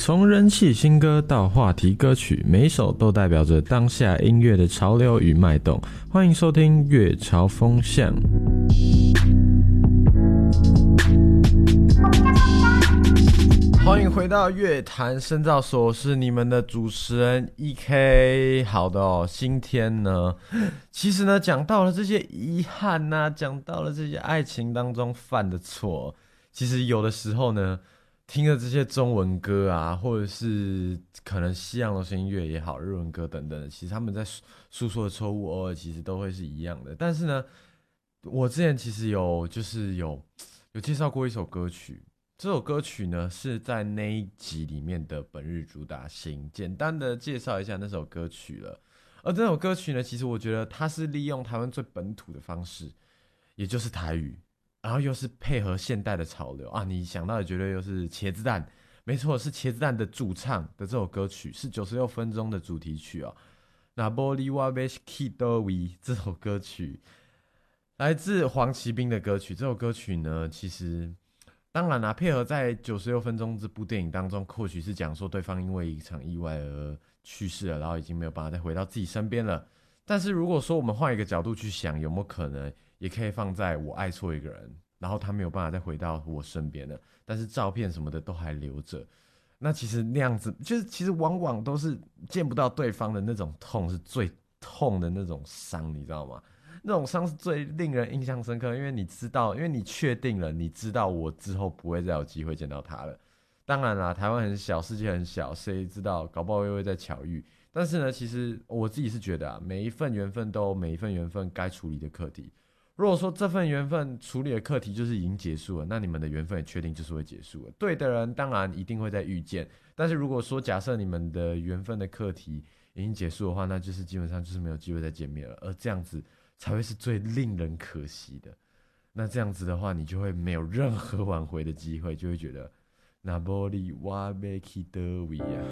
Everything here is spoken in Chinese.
从人气新歌到话题歌曲，每一首都代表着当下音乐的潮流与脉动。欢迎收听乐潮风向。欢迎回到乐坛深造所，我是你们的主持人 EK。 好的哦，今天呢，其实呢，讲到了这些遗憾啊，讲到了这些爱情当中犯的错，其实有的时候呢，听了这些中文歌啊，或者是可能西洋流行音乐也好，日文歌等等的，其实他们在诉说的错误，偶尔其实都会是一样的。但是呢，我之前其实有介绍过一首歌曲，这首歌曲呢是在那一集里面的本日主打星，简单的介绍一下那首歌曲了。而这首歌曲呢，其实我觉得它是利用台湾最本土的方式，也就是台语，然后又是配合现代的潮流啊，你想到的绝对又是茄子蛋，没错，是茄子蛋的主唱的这首歌曲，是96分钟的主题曲哦。那玻璃瓦贝是 Kidowi 这首歌曲来自黄奇斌的歌曲，这首歌曲呢，其实当然啦，配合在96分钟这部电影当中，或许是讲说对方因为一场意外而去世了，然后已经没有办法再回到自己身边了。但是如果说我们换一个角度去想，有没有可能也可以放在我爱错一个人，然后他没有办法再回到我身边了，但是照片什么的都还留着。那其实那样子，就是其实往往都是见不到对方的那种痛，是最痛的那种伤，你知道吗？那种伤是最令人印象深刻，因为你知道，因为你确定了，你知道我之后不会再有机会见到他了。当然啦，台湾很小，世界很小，谁知道，搞不好又会再巧遇。但是呢，其实我自己是觉得啊，每一份缘分都有每一份缘分该处理的课题。如果说这份缘分处理的课题就是已经结束了，那你们的缘分也确定就是会结束了。对的人当然一定会再遇见，但是如果说假设你们的缘分的课题已经结束的话，那就是基本上就是没有机会再见面了，而这样子才会是最令人可惜的。那这样子的话，你就会没有任何挽回的机会，就会觉得那玻璃瓦贝基德维亚。